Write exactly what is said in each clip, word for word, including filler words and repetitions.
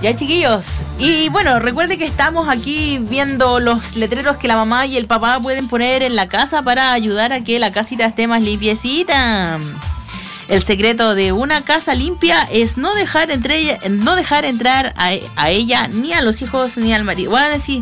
Ya, chiquillos. Y bueno, recuerde que estamos aquí viendo los letreros que la mamá y el papá pueden poner en la casa para ayudar a que la casita esté más limpiecita. El secreto de una casa limpia es no dejar entre ella, no dejar entrar a, a ella ni a los hijos ni al marido. Bueno, sí.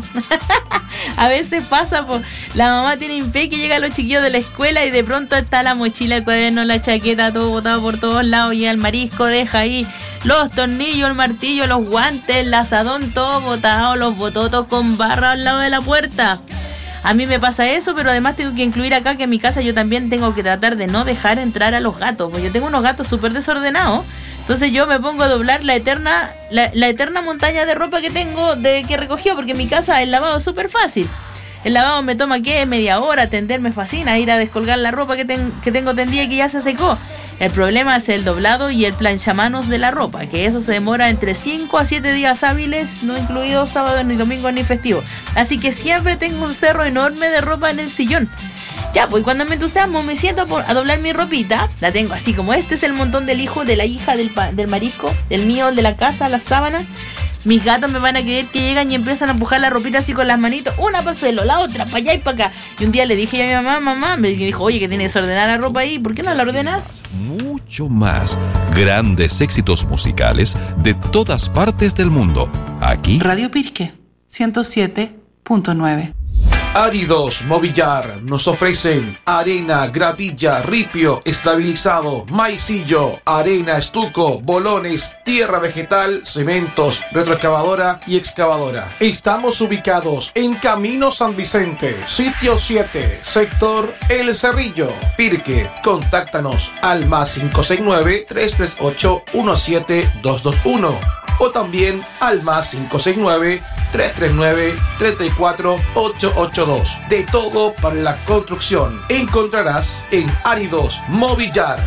A veces pasa, por la mamá tiene impe que llega a los chiquillos de la escuela y de pronto está la mochila, el cuaderno, la chaqueta, todo botado por todos lados, y el marisco deja ahí los tornillos, el martillo, los guantes, el asadón, todo botado, los bototos con barra al lado de la puerta. A mí me pasa eso, pero además tengo que incluir acá que en mi casa yo también tengo que tratar de no dejar entrar a los gatos, porque yo tengo unos gatos súper desordenados. Entonces yo me pongo a doblar la eterna la, la eterna montaña de ropa que tengo, de que recogió, porque en mi casa el lavado es súper fácil. El lavado me toma, ¿qué? Media hora, tender me fascina, ir a descolgar la ropa que, ten, que tengo tendida y que ya se secó. El problema es el doblado y el planchamanos de la ropa, que eso se demora entre cinco a siete días hábiles, no incluidos sábados, ni domingos, ni festivos. Así que siempre tengo un cerro enorme de ropa en el sillón. Ya, pues cuando me entusiasmo me siento a, a doblar mi ropita, la tengo así como este es el montón del hijo, de la hija, del, pa, del marisco, del mío, el de la casa, las sábanas. Mis gatos me van a creer que llegan y empiezan a empujar la ropita así con las manitos, una para el suelo, la otra para allá y para acá. Y un día le dije a mi mamá, mamá, me dijo, oye, que tienes que desordenar la ropa ahí, ¿por qué no la ordenas? Mucho más. Grandes éxitos musicales de todas partes del mundo. Aquí, Radio Pirque, ciento siete punto nueve. Áridos Movillar nos ofrecen arena, gravilla, ripio, estabilizado, maicillo, arena, estuco, bolones, tierra vegetal, cementos, retroexcavadora y excavadora. Estamos ubicados en Camino San Vicente, sitio siete, sector El Cerrillo, Pirque. Contáctanos al más cinco seis nueve, tres tres ocho, uno siete dos dos uno o también al más cinco seis nueve, tres tres nueve, tres cuatro ocho ocho dos. De todo para la construcción encontrarás en Áridos Movillar.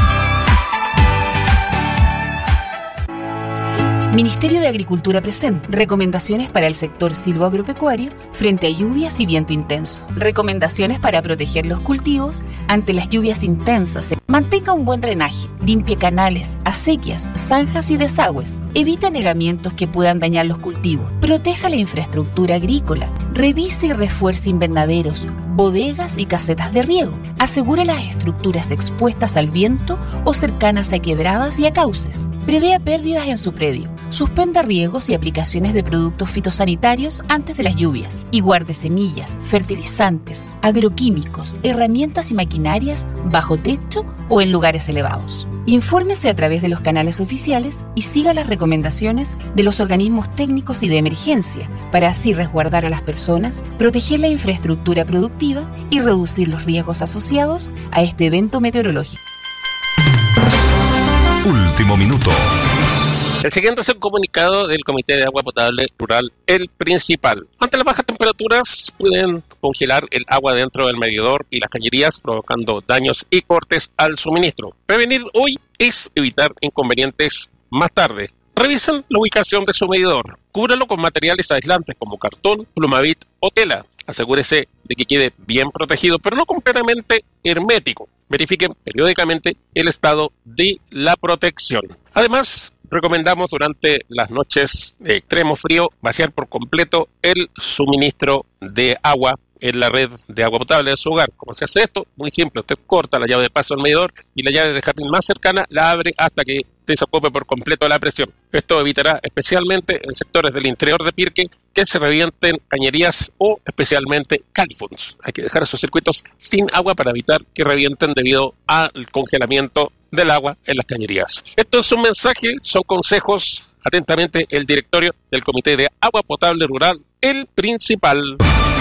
Ministerio de Agricultura presenta recomendaciones para el sector silvoagropecuario frente a lluvias y viento intenso. Recomendaciones para proteger los cultivos ante las lluvias intensas. Mantenga un buen drenaje, limpie canales, acequias, zanjas y desagües. Evite anegamientos que puedan dañar los cultivos. Proteja la infraestructura agrícola. Revise y refuerce invernaderos, bodegas y casetas de riego. Asegure las estructuras expuestas al viento o cercanas a quebradas y a cauces. Prevea pérdidas en su predio. Suspenda riegos y aplicaciones de productos fitosanitarios antes de las lluvias y guarde semillas, fertilizantes, agroquímicos, herramientas y maquinarias bajo techo o en lugares elevados. Infórmese a través de los canales oficiales y siga las recomendaciones de los organismos técnicos y de emergencia para así resguardar a las personas, proteger la infraestructura productiva y reducir los riesgos asociados a este evento meteorológico. último minuto. El siguiente es el comunicado del Comité de Agua Potable Rural, el principal. Ante las bajas temperaturas pueden congelar el agua dentro del medidor y las cañerías, provocando daños y cortes al suministro. Prevenir hoy es evitar inconvenientes más tarde. Revisen la ubicación de su medidor. Cúbralo con materiales aislantes como cartón, plumavit o tela. Asegúrese de que quede bien protegido, pero no completamente hermético. Verifiquen periódicamente el estado de la protección. Además, recomendamos durante las noches de extremo frío vaciar por completo el suministro de agua en la red de agua potable de su hogar. ¿Cómo se hace esto? Muy simple. Usted corta la llave de paso del medidor y la llave de jardín más cercana la abre hasta que desocupe por completo la presión. Esto evitará especialmente en sectores del interior de Pirque que se revienten cañerías o especialmente califunds. Hay que dejar esos circuitos sin agua para evitar que revienten debido al congelamiento del agua en las cañerías. Esto es un mensaje, son consejos. Atentamente, el directorio del Comité de Agua Potable Rural, el principal.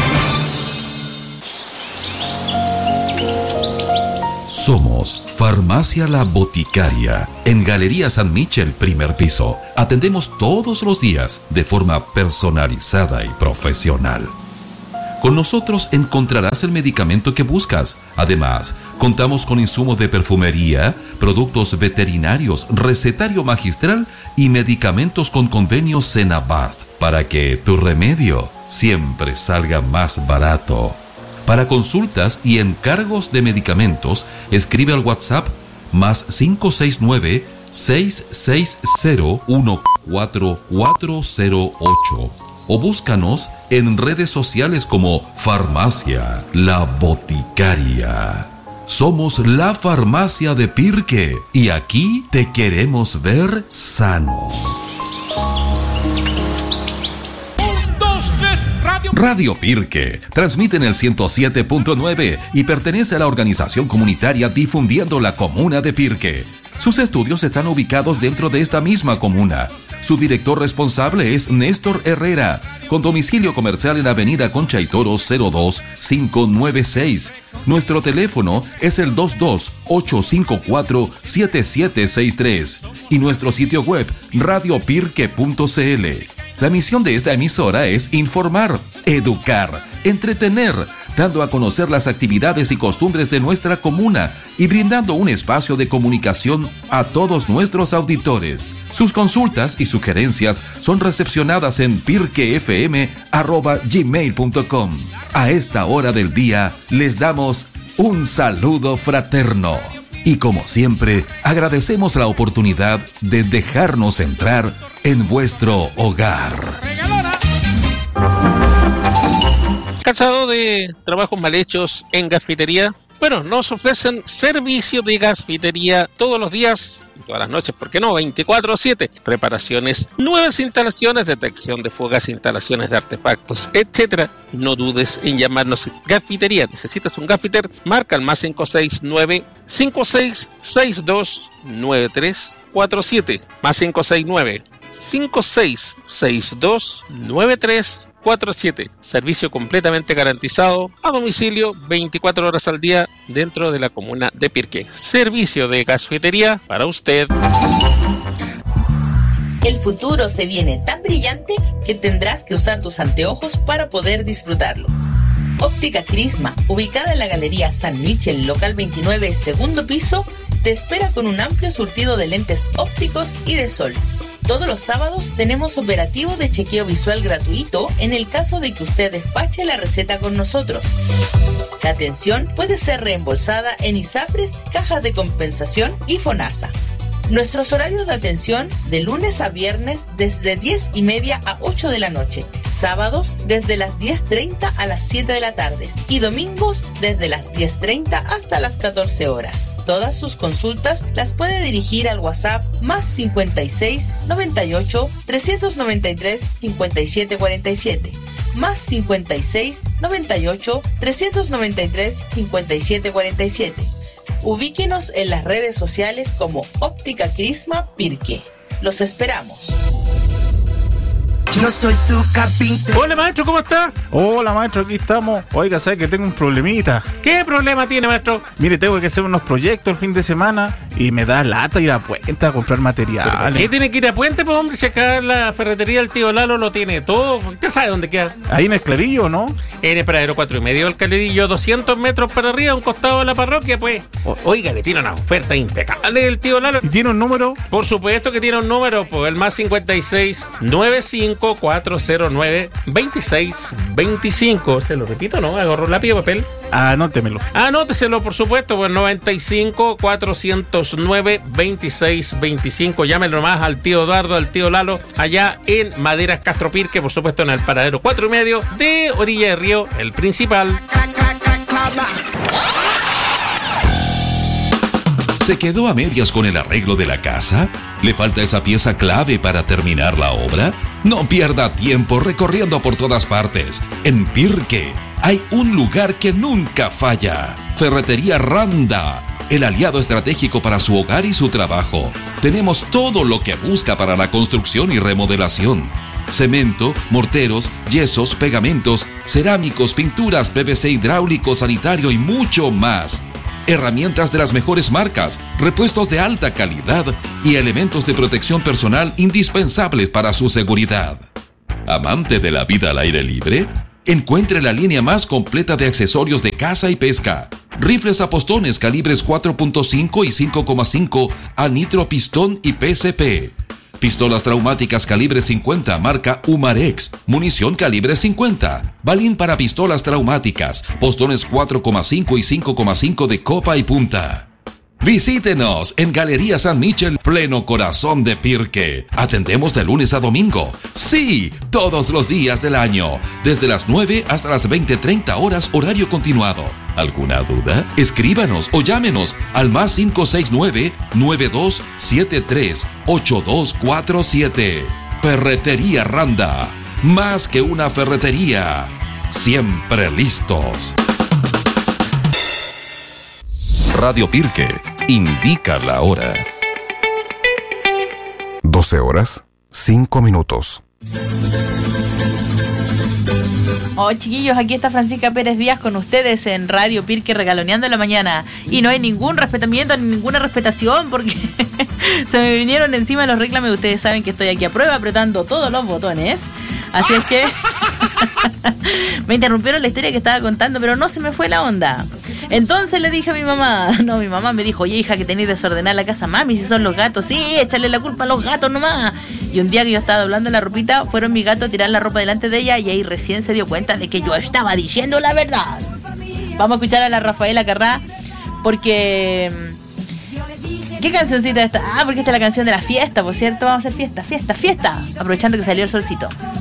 Somos Farmacia La Boticaria, en Galería San Michel, primer piso. Atendemos todos los días de forma personalizada y profesional. Con nosotros encontrarás el medicamento que buscas. Además, contamos con insumos de perfumería, productos veterinarios, recetario magistral y medicamentos con convenio Senabast para que tu remedio siempre salga más barato. Para consultas y encargos de medicamentos, escribe al WhatsApp más cinco seis nueve, seis seis cero, uno cuatro cuatro cero ocho o búscanos en redes sociales como Farmacia La Boticaria. Somos la farmacia de Pirque y aquí te queremos ver sano. Radio Pirque transmite en el ciento siete punto nueve y pertenece a la organización comunitaria Difundiendo la Comuna de Pirque. Sus estudios están ubicados dentro de esta misma comuna. Su director responsable es Néstor Herrera, con domicilio comercial en Avenida Concha y Toro cero dos cinco nueve seis. Nuestro teléfono es el dos dos ocho cinco cuatro siete siete seis tres y nuestro sitio web radio pirque punto c l. La misión de esta emisora es informar, educar, entretener, dando a conocer las actividades y costumbres de nuestra comuna y brindando un espacio de comunicación a todos nuestros auditores. Sus consultas y sugerencias son recepcionadas en pirquefm arroba gmail punto com. A esta hora del día les damos un saludo fraterno. Y como siempre, agradecemos la oportunidad de dejarnos entrar en vuestro hogar. ¿Cansado de trabajos mal hechos en gasfitería? Bueno, nos ofrecen servicio de gasfitería todos los días, todas las noches, ¿por qué no? veinticuatro siete. Reparaciones, nuevas instalaciones, detección de fugas, instalaciones de artefactos, etcétera. No dudes en llamarnos Gasfitería. ¿Necesitas un gasfiter? Marca el más cinco seis nueve, cinco seis seis dos, nueve tres cuatro siete. Más cinco seis nueve, cinco seis seis dos, nueve tres cuatro siete. Servicio completamente garantizado a domicilio veinticuatro horas al día dentro de la comuna de Pirque. Servicio de gasfitería para usted. El futuro se viene tan brillante que tendrás que usar tus anteojos para poder disfrutarlo. Óptica Crisma, ubicada en la Galería San Michel, local veintinueve, segundo piso, te espera con un amplio surtido de lentes ópticos y de sol. Todos los sábados tenemos operativo de chequeo visual gratuito en el caso de que usted despache la receta con nosotros. La atención puede ser reembolsada en ISAPRES, Cajas de Compensación y FONASA. Nuestros horarios de atención de lunes a viernes desde diez y media a ocho de la noche, sábados desde las diez treinta a las siete de la tarde y domingos desde las diez treinta hasta las catorce horas. Todas sus consultas las puede dirigir al WhatsApp más cincuenta y seis, noventa y ocho, trescientos noventa y tres, cincuenta y siete cuarenta y siete, más cincuenta y seis, noventa y ocho, trescientos noventa y tres, cincuenta y siete cuarenta y siete. Ubíquenos en las redes sociales como Óptica Crisma Pirque. Los esperamos. Yo soy su carpintero. Hola maestro, ¿cómo está? Hola maestro, aquí estamos. Oiga, ¿sabe que tengo un problemita? ¿Qué problema tiene, maestro? Mire, tengo que hacer unos proyectos el fin de semana y me da lata ir a Puente a comprar materiales. ¿Qué tiene que ir a Puente, pues hombre? Si acá la ferretería del tío Lalo lo tiene todo. ¿Usted sabe dónde queda? Ahí en el Clarillo, ¿no? En el paradero cuatro y medio del Clarillo, doscientos metros para arriba, a un costado de la parroquia, pues. O, oiga, le tiene una oferta impecable el tío Lalo. ¿Y tiene un número? Por supuesto que tiene un número, pues el más cincuenta y seis, noventa y cinco, cuatro cero nueve, veintiséis veinticinco. Se lo repito, ¿no? Agarro lápiz y papel. Anótemelo. Anóteselo, por supuesto, pues noventa y cinco, cuatrocientos nueve, veintiséis veinticinco. Llámenlo nomás al tío Eduardo, al tío Lalo, allá en Maderas Castro Pirque, por supuesto en el paradero cuatro y medio de Orilla de Río, el principal. ¿Se quedó a medias con el arreglo de la casa? ¿Le falta esa pieza clave para terminar la obra? No pierda tiempo recorriendo por todas partes. En Pirque hay un lugar que nunca falla. Ferretería Randa, el aliado estratégico para su hogar y su trabajo. Tenemos todo lo que busca para la construcción y remodelación. Cemento, morteros, yesos, pegamentos, cerámicos, pinturas, P V C hidráulico, sanitario y mucho más. Herramientas de las mejores marcas, repuestos de alta calidad y elementos de protección personal indispensables para su seguridad. ¿Amante de la vida al aire libre? Encuentre la línea más completa de accesorios de caza y pesca. Rifles a postones calibres cuatro punto cinco y cinco coma cinco a nitro pistón y P C P. Pistolas traumáticas calibre cincuenta marca Umarex, munición calibre cincuenta, balín para pistolas traumáticas, postones cuatro coma cinco y cinco coma cinco de copa y punta. Visítenos en Galería San Michel, pleno corazón de Pirque. Atendemos de lunes a domingo. Sí, todos los días del año. Desde las nueve hasta las veinte treinta horas, horario continuado. ¿Alguna duda? Escríbanos o llámenos al más cinco seis nueve, nueve dos siete tres, ocho dos cuatro siete. Ferretería Randa. Más que una ferretería. Siempre listos. Radio Pirque indica la hora. doce horas, cinco minutos. Oh, chiquillos, aquí está Francisca Pérez Díaz con ustedes en Radio Pirque regaloneando la mañana. Y no hay ningún respetamiento ni ninguna respetación porque se me vinieron encima los reclames. Ustedes saben que estoy aquí a prueba apretando todos los botones. Así es que me interrumpieron la historia que estaba contando, pero no se me fue la onda. Entonces le dije a mi mamá, no, mi mamá me dijo, oye hija, que tenéis desordenada la casa, mami, si son los gatos, sí, échale la culpa a los gatos nomás. Y un día que yo estaba doblando la ropita, fueron mis gatos a tirar la ropa delante de ella y ahí recién se dio cuenta de que yo estaba diciendo la verdad. Vamos a escuchar a la Rafaela Carrá, porque... ¿qué cancioncita esta? Ah, porque esta es la canción de la fiesta, por cierto, vamos a hacer fiesta, fiesta, fiesta, aprovechando que salió el solcito.